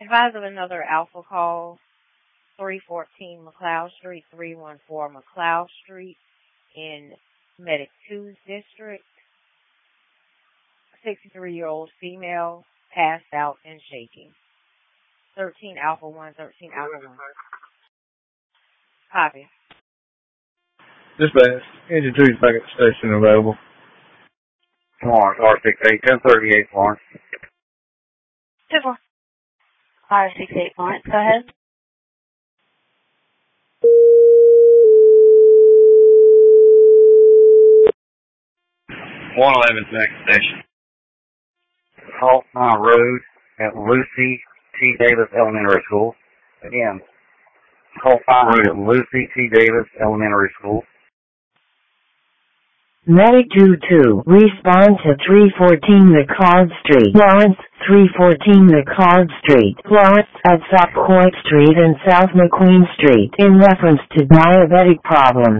Advise of another Alpha call, 314 McLeod Street, 314 McLeod Street in Medic 2's district. 63-year-old female, passed out and shaking. 13 Alpha 1, 13 Alpha 1. Copy. Dispatch, Engine 2's back at the station available. Florence, R68, 1038 Florence. 10-4. R68 Florence, go ahead. One 11's next station. Haltmont Road at Lucy T. Davis Elementary School. Again, Haltmont Road at Lucy T. Davis Elementary School. Medic 22, respond to 314 McLeod Street, Lawrence, 314 McLeod Street, Lawrence, at South Court Street and South McQueen Street, in reference to diabetic problems.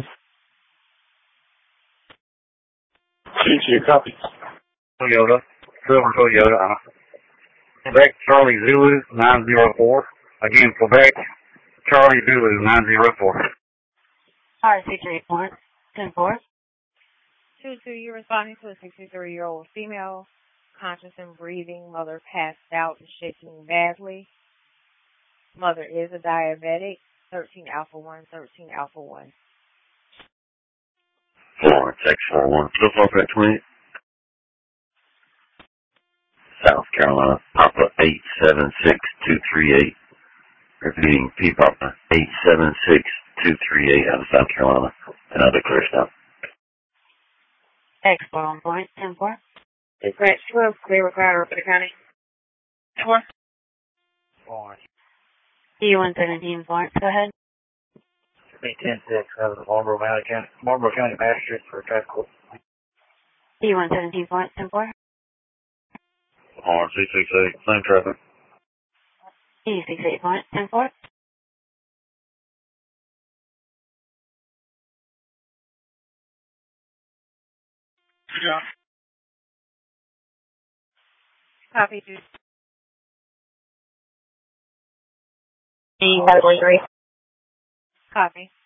CQ, copy. Toyota, Silver Toyota, Quebec Charlie Zulu 904. Again, Quebec Charlie Zulu 904. R68 Florence, 10-4. 2-2, you're responding to a 63-year-old female, conscious and breathing. Mother passed out and shaking badly. Mother is a diabetic. 13 Alpha 1, 13 Alpha 1. Florence, X41, still Florence 28. South Carolina, Papa 876238. Repeating, P Papa 876238 out of South Carolina. Another clear stop. X4 on point, 10-4. Dispatch 12, clear required, Rapid County. 4. Florence. E117 Florence, go ahead. 10-6 out of the Marlboro County Magistrate for traffic. E117 Florence, 10-4. R268, same traffic. E68 Florence, 10-4. Yeah. Copy, dude. Category 3. Copy.